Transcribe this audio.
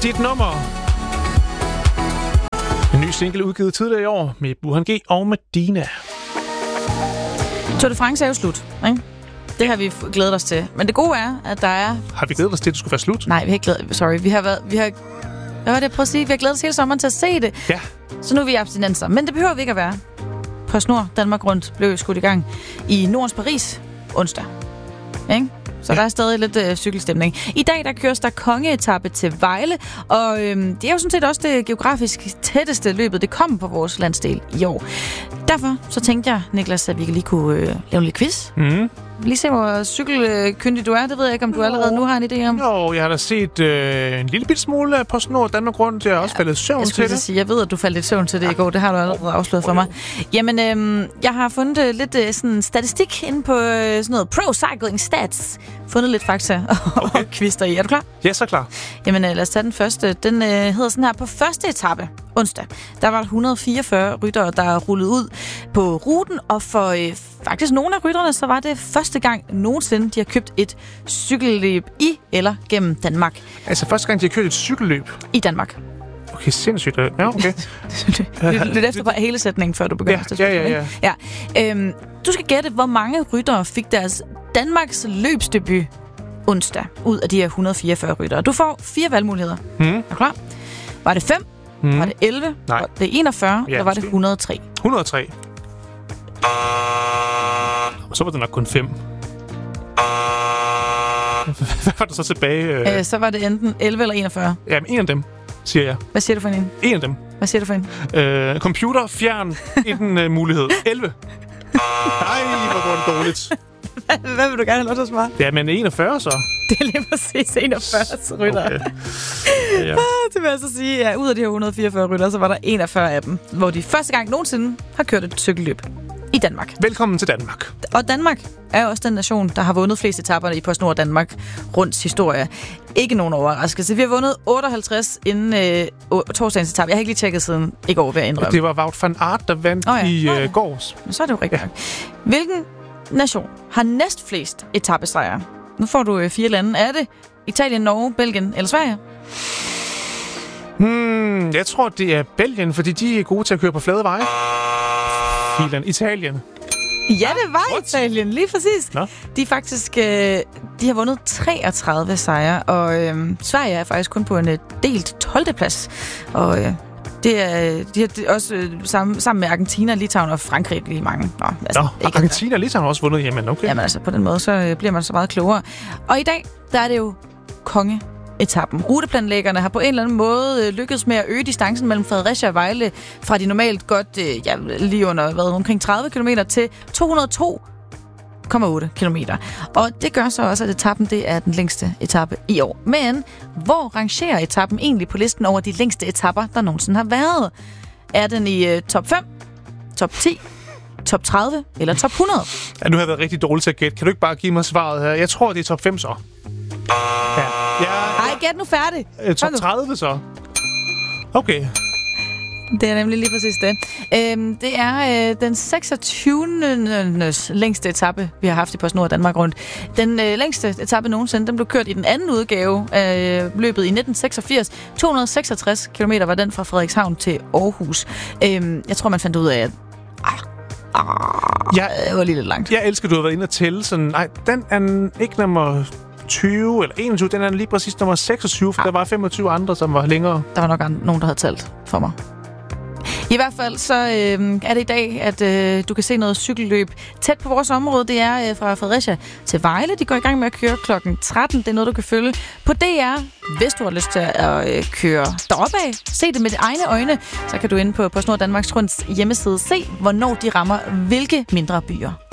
dit nummer. En ny single udgivet tidligere i år med Burhan G og Medina. Tour de France er jo slut, ikke? Det har vi glædet os til. Men det gode er, at der er... Har vi glædet os til, at det skulle være slut? Nej, vi har ikke glædet... Sorry, vi har... Hvad var det, prøv at sige? Vi har glædet os hele sommeren til at se det. Ja. Så nu er vi abstinenser. Men det behøver vi ikke at være. PostNord Danmark Rundt blev skudt i gang i Nordens Paris onsdag. Ikke? Så der er stadig lidt cykelstemning. I dag der køres der kongeetappe til Vejle, og det er jo sådan set også det geografisk tætteste løbet, det kommer på vores landsdel i år. Derfor så tænkte jeg, Niklas, at vi lige kunne lave en lille quiz. Mm. Lige se, hvor cykelkyndig du er. Det ved jeg ikke, om du allerede nu har en idé om. Jo, jeg har da set en lille bit smule af PostNord Danmark Rundt. Jeg har også faldet søvn til det. Jeg ved, at du faldt lidt søvn til det i går. Det har du allerede afsløret for mig. Jamen, jeg har fundet lidt sådan statistik inde på sådan noget Pro Cycling Stats. Fundet lidt fakta og quiz i. Er du klar? Ja, så klar. Jamen, lad os tage den første. Den hedder sådan her. På første etape, onsdag, der var 144 ryttere, der rullede ud på ruten. Og for faktisk nogle af rytterne, så var det første gang nogensinde, de har købt et cykelløb i eller gennem Danmark. Altså første gang, de har købt et cykelløb? I Danmark. Okay, sindssygt. Ja, okay. Lidt efter på hele sætningen, før du begynder. Ja. Du skal gætte, hvor mange ryttere fik deres Danmarks løbsdebut onsdag ud af de her 144 ryttere. Du får 4 valgmuligheder. Er du klar? Var det 5? Var det 11? Nej. Var det 41? Eller var det 103? 103. Så var det nok kun 5. Hvad var der så tilbage? Så var det enten 11 eller 41. Jamen, en af dem, siger jeg. Hvad siger du for en? En af dem. Hvad siger du for en? Computer, fjern en mulighed. 11. Nej, hvor går det dårligt. Hvad vil du gerne have lov til at svare? Ja, men 41 så. Det er lige præcis 41 ryttere. Okay. Ja. Det vil jeg så sige, at ud af de her 144 ryttere, så var der 41 af dem, hvor de første gang nogensinde har kørt et cykelløb i Danmark. Velkommen til Danmark. Og Danmark er jo også den nation, der har vundet flest etaper i PostNord Danmark Rundts historie. Ikke nogen overraskelse. Vi har vundet 58 inden torsdagens etape. Jeg har ikke lige tjekket siden i går, ved at indrømme. Det var Wout van Aert, der vandt i gårs. Så er det jo rigtigt nok. Hvilken nation har næst flest etapesejre? Nu får du 4 lande. Er det Italien, Norge, Belgien eller Sverige? Jeg tror, det er Belgien, fordi de er gode til at køre på flade veje. Italien. Ja, det var Italien, lige præcis. Nå. De er faktisk, de har vundet 33 sejre, og Sverige er faktisk kun på en delt 12. plads. Og de har også sammen med Argentina, Litauen og Frankrig lige mange. Argentina og Litauen har også vundet, jamen okay. Jamen altså, på den måde, så bliver man så meget klogere. Og i dag, der er det jo kongeetappen. Ruteplanlæggerne har på en eller anden måde lykkedes med at øge distancen mellem Fredericia og Vejle fra de normalt godt, lige under omkring 30 km til 202,8 kilometer. Og det gør så også, at etappen det er den længste etape i år. Men hvor rangerer etappen egentlig på listen over de længste etapper, der nogensinde har været? Er den i top 5, top 10, top 30 eller top 100? Ja, nu har jeg været rigtig dårlig til at gætte. Kan du ikke bare give mig svaret her? Jeg tror, det er top 5 så. Ej, gæt nu færdig. Top 30 så. Okay. Det er nemlig lige præcis det. Det er den 26. længste etape, vi har haft i PostNord Danmark Rundt. Den længste etape nogensinde, den blev kørt i den anden udgave af løbet i 1986. 266 km var den fra Frederikshavn til Aarhus. Jeg tror, man fandt ud af, at det var lige lidt langt. Jeg elsker, du har været inde og tælle sådan. Nej, den er ikke nummer 20 eller 21, den er lige præcis nummer 26, for der var 25 andre, som var længere. Der var nok nogen, der havde talt for mig. I hvert fald så er det i dag, at du kan se noget cykelløb tæt på vores område. Det er fra Fredericia til Vejle. De går i gang med at køre klokken 13. Det er noget, du kan følge på DR. Hvis du har lyst til at køre deroppe af, se det med dine egne øjne, så kan du inde på PostNord Danmarks Runds hjemmeside se, hvornår de rammer hvilke mindre byer.